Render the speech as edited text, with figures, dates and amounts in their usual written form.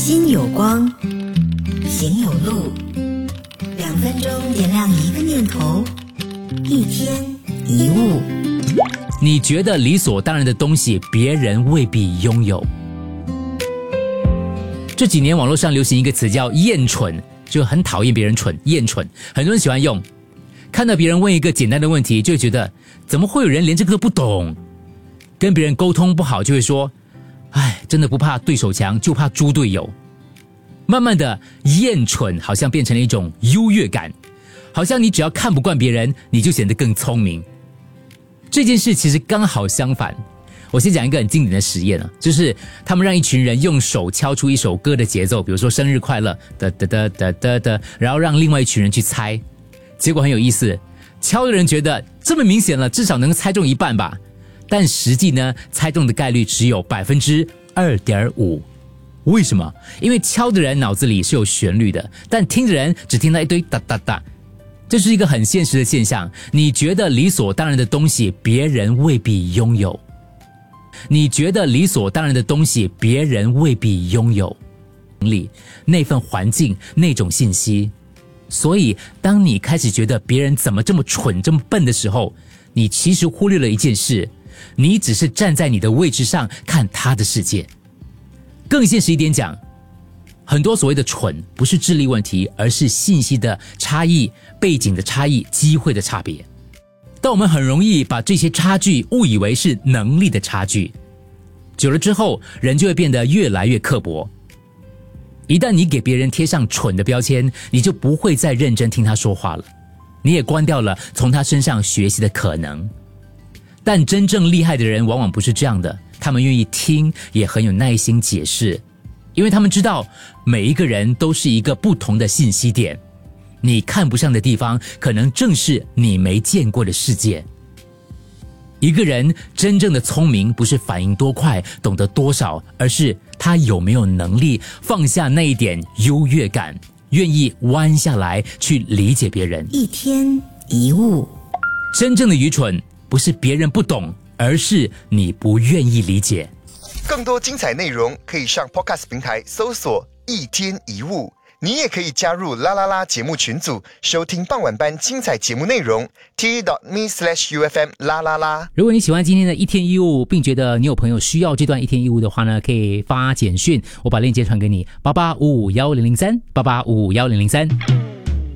心有光，行有路，2分钟点亮一个念头，一天一物。 你觉得理所当然的东西，别人未必拥有。这几年网络上流行一个词叫厌蠢，就很讨厌别人蠢，厌蠢，很多人喜欢用。看到别人问一个简单的问题，就会觉得怎么会有人连这个都不懂？跟别人沟通不好，就会说真的不怕对手强，就怕猪队友。慢慢的，厌蠢好像变成了一种优越感，好像你只要看不惯别人，你就显得更聪明。这件事其实刚好相反。我先讲一个很经典的实验就是他们让一群人用手敲出一首歌的节奏，比如说生日快乐哒哒哒哒哒哒，然后让另外一群人去猜。结果很有意思，敲的人觉得这么明显了，至少能猜中一半吧，但实际呢，猜中的概率只有 2.5%。 为什么？因为敲的人脑子里是有旋律的，但听的人只听到一堆哒哒哒。这是一个很现实的现象，你觉得理所当然的东西，别人未必拥有。你觉得理所当然的东西，别人未必拥有。那份环境，那种信息。所以当你开始觉得别人怎么这么蠢这么笨的时候，你其实忽略了一件事，你只是站在你的位置上看他的世界。更现实一点讲，很多所谓的蠢不是智力问题，而是信息的差异、背景的差异、机会的差别。但我们很容易把这些差距误以为是能力的差距，久了之后，人就会变得越来越刻薄。一旦你给别人贴上蠢的标签，你就不会再认真听他说话了，你也关掉了从他身上学习的可能。但真正厉害的人往往不是这样的，他们愿意听，也很有耐心解释，因为他们知道每一个人都是一个不同的信息点，你看不上的地方，可能正是你没见过的世界。一个人真正的聪明，不是反应多快，懂得多少，而是他有没有能力放下那一点优越感，愿意弯下来去理解别人。 一天一物。 真正的愚蠢不是别人不懂，而是你不愿意理解。 更多精彩内容可以上 Podcast 平台搜索一天一物，你也可以加入啦啦啦节目群组，收听傍晚班精彩节目内容。t.me/UFM 啦啦啦。 如果你喜欢今天的一天一物，并觉得你有朋友需要这段一天一物的话呢，可以发简讯，我把链接传给你，88551003，88551003。